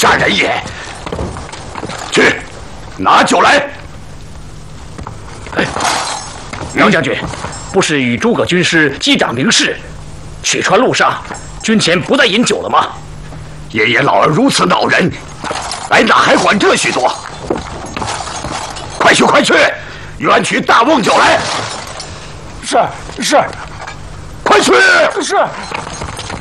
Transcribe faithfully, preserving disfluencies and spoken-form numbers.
下人也。去，拿酒来。 哎，杨将军，不是与诸葛军师击掌明示，曲川路上军前不再饮酒了吗？ 爷爷老儿如此恼人，来哪还管这许多？快去快去，原取大瓮酒来。 是是， 快去。 是。